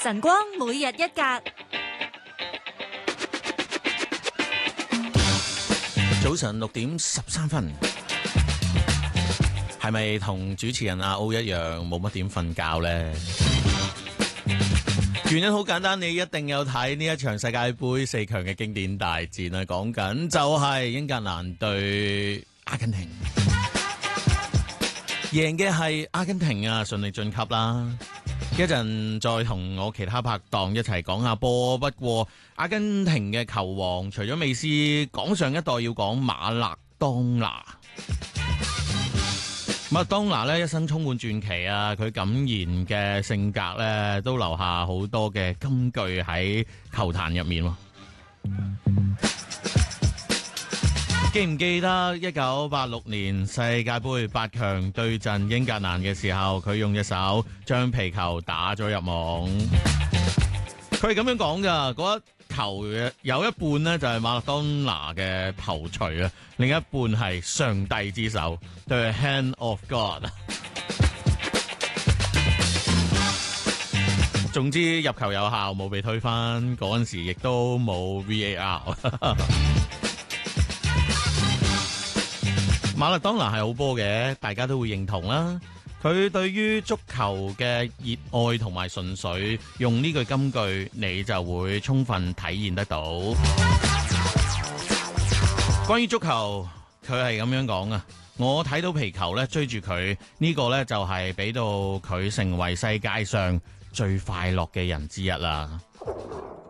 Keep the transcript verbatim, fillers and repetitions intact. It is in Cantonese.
晨光每日一格。 早晨六點十三分，係咪同主持人阿 O 一樣冇乜點瞓覺呢？原因好簡單，你一定有睇呢一場世界盃四強嘅經典大戰啊！講緊就係英格蘭對阿根廷，贏嘅係阿根廷啊，順利晉級啦！一陣再同我其他拍檔一齊講下波。不過阿根廷嘅球王除咗美斯，講上一代要講馬勒當拿。馬勒當拿咧一生充滿傳奇啊！佢敢言嘅性格咧，都留下好多嘅金句喺球壇入面。記唔記得一九八六年世界盃八強對陣英格蘭嘅時候，佢用隻手將皮球打咗入網。佢係咁樣講噶，嗰一球有一半呢就係馬勒當拿嘅頭槌啊，另一半係上帝之手，對 Hand of God。總之入球有效，冇被推翻，嗰陣時亦都冇 V A R。馬勒當拿係好波嘅，大家都會認同啦。佢對於足球嘅熱愛同埋純粹，用呢句金句，你就會充分體現得到。關於足球，佢係咁樣講啊，我睇到皮球咧追住佢，呢個咧就係俾到佢成為世界上最快樂嘅人之一啦。